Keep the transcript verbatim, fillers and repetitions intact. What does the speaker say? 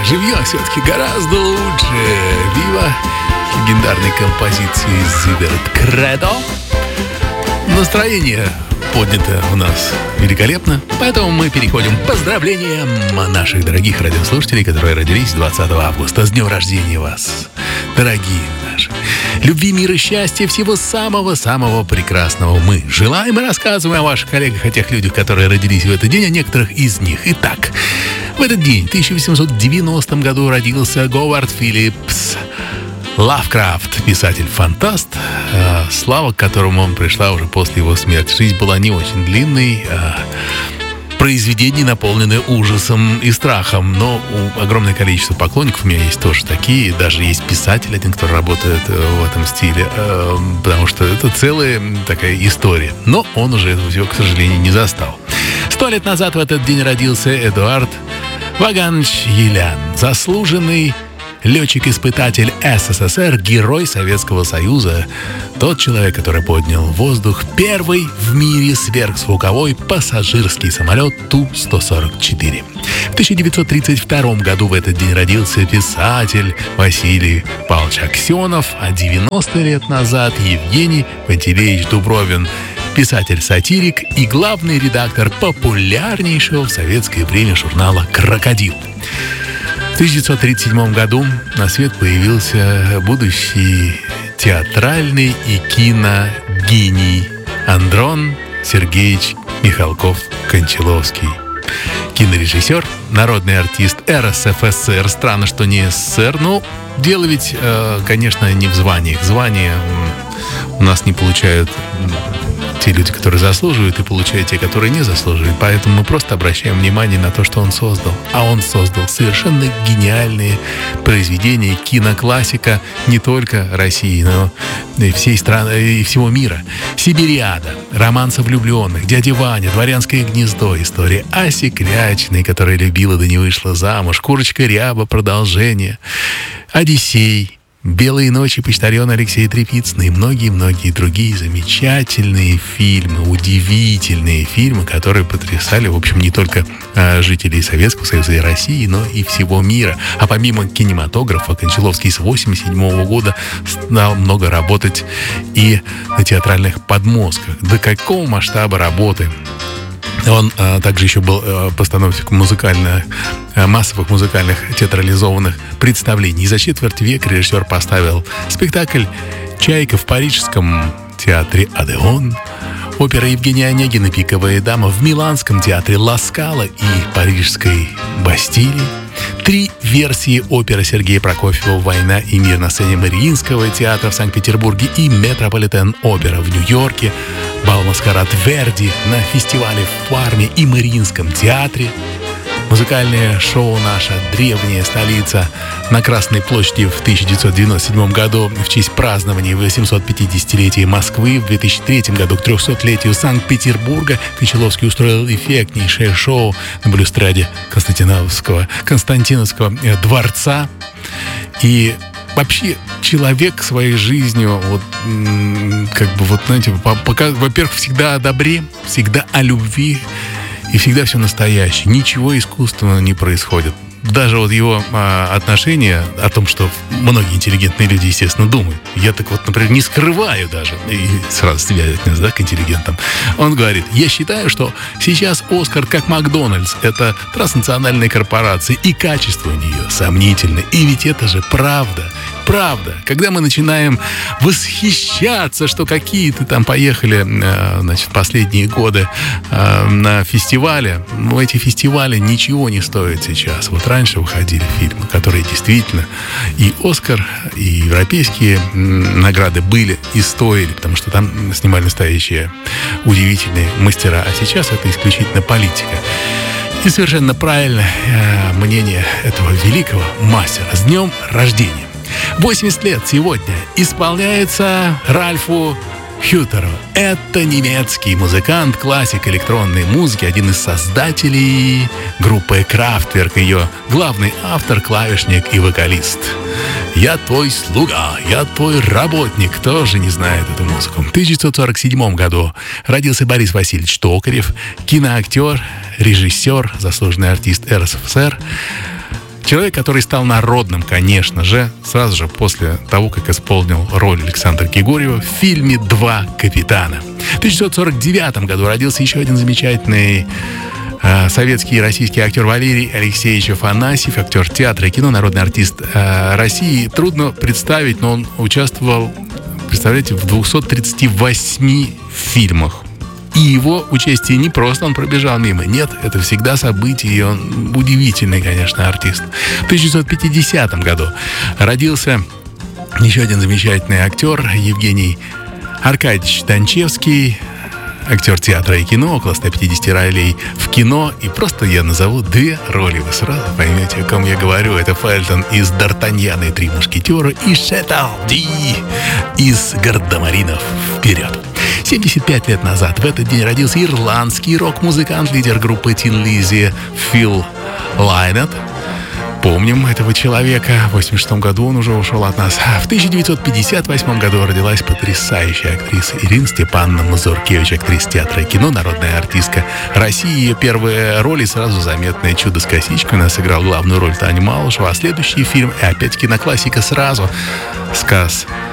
живьем все-таки гораздо лучше. Вива легендарной композиции «Зиверт Кредо». Настроение поднято у нас великолепно, поэтому мы переходим к поздравлениям наших дорогих радиослушателей, которые родились двадцатого августа. С днем рождения вас, дорогие наши! Любви, мира, счастья, всего самого-самого прекрасного мы желаем и рассказываем о ваших коллегах, о тех людях, которые родились в этот день, о некоторых из них. Итак, в этот день, в тысяча восемьсот девяностом году, родился Говард Филлипс Лавкрафт, писатель-фантаст, слава к которому он пришла уже после его смерти. Жизнь была не очень длинной, произведения, наполненные ужасом и страхом, но огромное количество поклонников у меня есть тоже такие, даже есть писатель один, кто работает в этом стиле, потому что это целая такая история. Но он уже этого всего, к сожалению, не застал. Сто лет назад в этот день родился Эдуард Ваганович Елян, заслуженный летчик-испытатель СССР, герой Советского Союза, тот человек, который поднял в воздух первый в мире сверхзвуковой пассажирский самолет Ту сто сорок четыре. В тысяча девятьсот тридцать втором году в этот день родился писатель Василий Павлович Аксенов, а девяносто лет назад Евгений Пантелеич Дубровин, писатель-сатирик и главный редактор популярнейшего в советское время журнала «Крокодил». В тысяча девятьсот тридцать седьмом году на свет появился будущий театральный и киногений Андрон Сергеевич Михалков-Кончаловский. Кинорежиссер, народный артист РСФСР, странно, что не СССР, но дело ведь, конечно, не в званиях. Звания у нас не получают те люди, которые заслуживают, и получают те, которые не заслуживают. Поэтому мы просто обращаем внимание на то, что он создал. А он создал совершенно гениальные произведения, киноклассика не только России, но и всей страны, и всего мира. «Сибириада», «Романсы влюбленных», «Дядя Ваня», «Дворянское гнездо», история Аси Клячиной, которая любила да не вышла замуж, «Курочка Ряба», продолжение, «Одиссей», «Белые ночи», почтальон Алексей Трепицын и многие-многие другие замечательные фильмы, удивительные фильмы, которые потрясали, в общем, не только а, жителей Советского Союза и России, но и всего мира. А помимо кинематографа, Кончаловский с восемьдесят седьмого года стал много работать и на театральных подмостках. До какого масштаба работы? Он а, также еще был а, постановщиком музыкальных, а, массовых музыкальных театрализованных представлений. И за четверть века режиссер поставил спектакль «Чайка» в Парижском театре «Одеон», опера Евгения Онегина «Пиковая дама» в Миланском театре «Ла Скала» и Парижской «Бастилии», три версии оперы Сергея Прокофьева «Война и мир» на сцене Мариинского театра в Санкт-Петербурге и Метрополитен-опера в Нью-Йорке, бал-маскарад Верди на фестивале в Парме и Мариинском театре, музыкальное шоу «Наша древняя столица» на Красной площади в тысяча девятьсот девяносто седьмом году в честь празднования восьмисот пятидесятилетия Москвы, в две тысячи третьем году к трехсотлетию Санкт-Петербурга Кончаловский устроил эффектнейшее шоу на балюстраде Константиновского, Константиновского дворца. И вообще человек своей жизнью, вот, как бы, вот, знаете, пока, во-первых, всегда о добре, всегда о любви, и всегда все настоящее. Ничего искусственного не происходит. Даже вот его а, отношения о том, что многие интеллигентные люди, естественно, думают. Я так вот, например, не скрываю даже. И сразу себя отнес, да, к интеллигентам. Он говорит: я считаю, что сейчас Оскар как Макдональдс. Это транснациональная корпорация. И качество у нее сомнительное. И ведь это же правда. Правда. Когда мы начинаем восхищаться, что какие-то там поехали, значит, в последние годы на фестивале, но эти фестивали ничего не стоят сейчас. Вот раньше выходили фильмы, которые действительно и Оскар, и европейские награды были и стоили, потому что там снимали настоящие удивительные мастера. А сейчас это исключительно политика. И совершенно правильно мнение этого великого мастера. С днем рождения! восемьдесят лет сегодня исполняется Ральфу Хютеру. Это немецкий музыкант, классик электронной музыки, один из создателей группы Kraftwerk, ее главный автор, клавишник и вокалист. «Я твой слуга, я твой работник». Кто же не знает эту музыку? В тысяча девятьсот сорок седьмом году родился Борис Васильевич Токарев, киноактер, режиссер, заслуженный артист РСФСР. Человек, который стал народным, конечно же, сразу же после того, как исполнил роль Александра Григорьева в фильме «Два капитана». В тысяча девятьсот сорок девятом году родился еще один замечательный э, советский и российский актер Валерий Алексеевич Афанасьев, актер театра и кино, народный артист э, России. Трудно представить, но он участвовал, представляете, в двухстах тридцати восьми фильмах. И его участие не просто он пробежал мимо. Нет, это всегда событие, и он удивительный, конечно, артист. В тысяча девятьсот пятидесятом году родился еще один замечательный актер Евгений Аркадьевич Дончевский, актер театра и кино, около ста пятидесяти ролей в кино. И просто я назову две роли. Вы сразу поймете, о ком я говорю. Это Фельтон из «Д'Артаньяна и три мушкетера» и Шеталди из «Гардемаринов». Вперед! семьдесят пять лет назад в этот день родился ирландский рок-музыкант, лидер группы Тин Лиззи Фил Лайнет. Помним этого человека. В восемьдесят шестом году он уже ушел от нас. В тысяча девятьсот пятьдесят восьмом году родилась потрясающая актриса Ирина Степановна Мазуркевич, актриса театра и кино, народная артистка России. Ее первые роли сразу заметные. «Чудо с косичкой». Она сыграла главную роль Таня Малышева. А следующий фильм, и опять киноклассика сразу, «Сказ